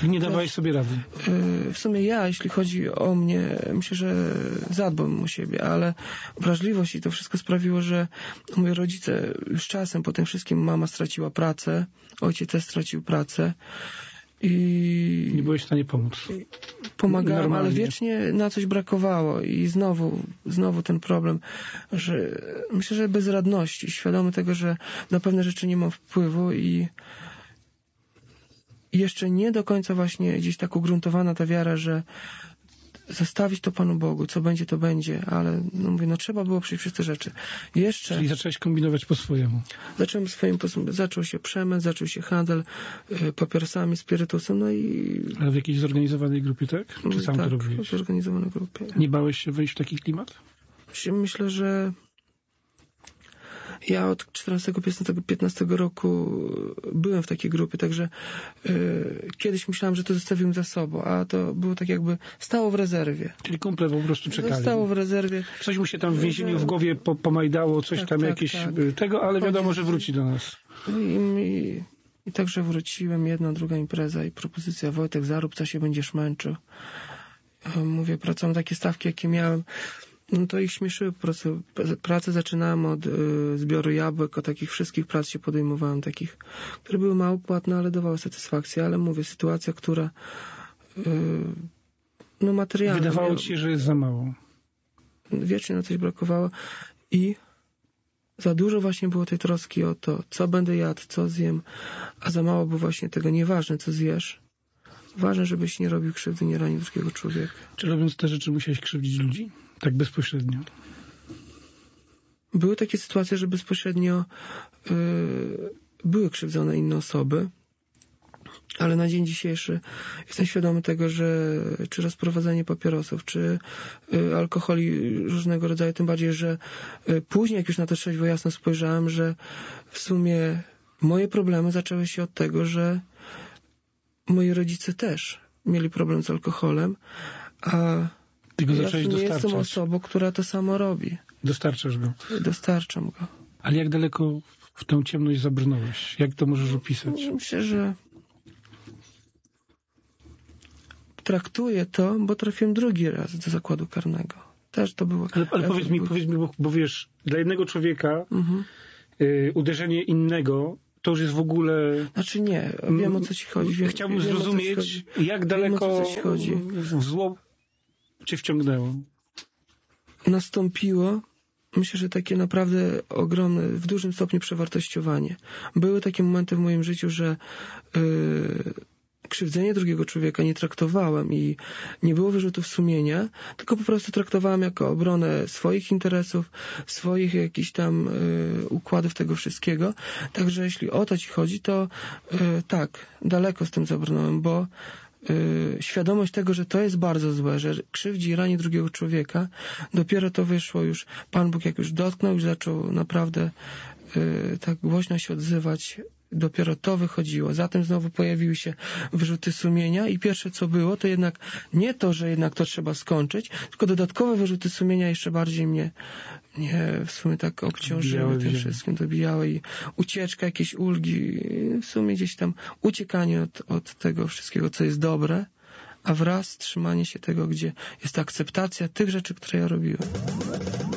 Czyli nie dawałeś sobie rady? W sumie ja, jeśli chodzi o mnie, myślę, że zadbam o siebie, ale wrażliwość i to wszystko sprawiło, że moje rodzice już czasem po tym wszystkim, mama straciła pracę, ojciec też stracił pracę i nie byłeś w stanie pomóc. Pomagałem, normalnie. ale wiecznie na coś brakowało i znowu ten problem, że myślę, że bezradności, świadomy tego, że na pewne rzeczy nie mam wpływu i jeszcze nie do końca właśnie gdzieś tak ugruntowana ta wiara, że zostawić to Panu Bogu, co będzie, to będzie, ale no mówię, no trzeba było przyjść przez te rzeczy. Jeszcze... Czyli zacząłeś kombinować po swojemu. Zacząłem swoim zaczął się przemyt, zaczął się handel papierosami, spirytusem, no i... Ale w jakiejś zorganizowanej grupie, tak? Czy sam to robiłeś? Tak, w zorganizowanej grupie. Nie bałeś się wejść w taki klimat? Myślę, że ja od 14-15 roku byłem w takiej grupie, także kiedyś myślałem, że to zostawiłem za sobą, a to było tak jakby stało w rezerwie. Czyli kumple po prostu czekali. Stało w rezerwie. Coś mu się tam w więzieniu w głowie pomajdało, coś tak, tam tak, jakieś tak. tego, ale wiadomo, że wróci do nas. I także wróciłem, jedna, druga impreza i propozycja: Wojtek, zarób, co się będziesz męczył. Mówię, pracowałem takie stawki, jakie miałem. No to ich śmieszyły po prostu. Pracę zaczynałem od zbioru jabłek, od takich wszystkich prac się podejmowałem, takich, które były mało płatne, ale dawały satysfakcję. Ale mówię, sytuacja, która no materialna. Wydawało ci się, że jest za mało. Wiecznie na coś brakowało i za dużo właśnie było tej troski o to, co będę jadł, co zjem, a za mało było właśnie tego, nieważne co zjesz. Ważne, żebyś nie robił krzywdy, nie ranił drugiego człowieka. Czy robiąc te rzeczy musiałeś krzywdzić ludzi? Tak bezpośrednio? Były takie sytuacje, że bezpośrednio były krzywdzone inne osoby, ale na dzień dzisiejszy jestem świadomy tego, że czy rozprowadzanie papierosów, czy alkoholi różnego rodzaju, tym bardziej, że później, jak już na to trzeźwo jasno spojrzałem, że w sumie moje problemy zaczęły się od tego, że moi rodzice też mieli problem z alkoholem, a Ty go ja zacząłeś nie jestem dostarczać. osobą, która to samo robi. Dostarczasz go. Dostarczam go. Ale jak daleko w tę ciemność zabrnąłeś? Jak to możesz opisać? Myślę, że traktuję to, bo trafiłem drugi raz do zakładu karnego. Też to było... Ale powiedz mi, bo wiesz, dla jednego człowieka uderzenie innego to już jest w ogóle... Znaczy nie, wiem o co ci chodzi. Chciałbym zrozumieć, jak daleko w zło cię wciągnęło. Nastąpiło, myślę, że takie naprawdę ogromne, w dużym stopniu przewartościowanie. Były takie momenty w moim życiu, że krzywdzenie drugiego człowieka nie traktowałem i nie było wyrzutów sumienia, tylko po prostu traktowałem jako obronę swoich interesów, swoich jakichś tam układów tego wszystkiego. Także jeśli o to ci chodzi, to tak, daleko z tym zabrnąłem, bo świadomość tego, że to jest bardzo złe, że krzywdzi i rani drugiego człowieka, dopiero to wyszło już, Pan Bóg jak już dotknął, już zaczął naprawdę tak głośno się odzywać, dopiero to wychodziło. Zatem znowu pojawiły się wyrzuty sumienia i pierwsze co było, to jednak nie to, że jednak to trzeba skończyć, tylko dodatkowe wyrzuty sumienia jeszcze bardziej mnie w sumie tak obciążyły tym wszystkim, dobijały i ucieczka, jakieś ulgi, w sumie gdzieś tam uciekanie od tego wszystkiego, co jest dobre, a wraz trzymanie się tego, gdzie jest akceptacja tych rzeczy, które ja robiłem.